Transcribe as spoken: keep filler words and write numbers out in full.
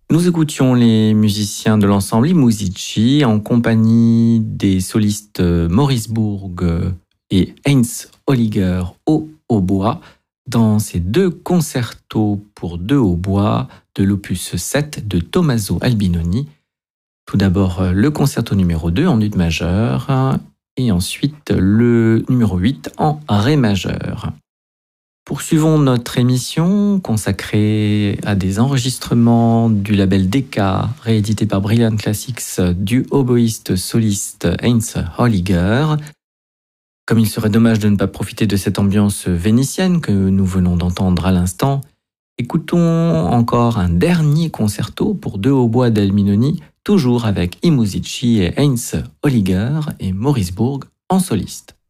Nous écoutions les musiciens de l'ensemble I Musici en compagnie des solistes Maurice Bourg et Heinz Holliger au hautbois dans ces deux concertos pour deux hautbois de l'opus sept de Tommaso Albinoni. Tout d'abord le concerto numéro deux en ut majeur et ensuite le numéro huit en ré majeur. Poursuivons notre émission consacrée à des enregistrements du label Decca, réédité par Brilliant Classics, du oboïste soliste Heinz Holliger. Comme il serait dommage de ne pas profiter de cette ambiance vénitienne que nous venons d'entendre à l'instant, écoutons encore un dernier concerto pour deux hautbois d'Albinoni, toujours avec I Musici et Heinz Holliger et Maurice Bourg en soliste.